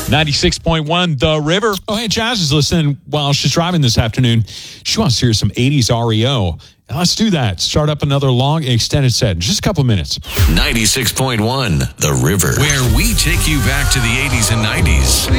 96.1 The River. Oh, hey, Jazz is listening while she's driving this afternoon. She wants to hear some 80s REO. Let's do that. Start up another long extended set in just a couple minutes. 96.1 The River, where we take you back to the 80s and 90s.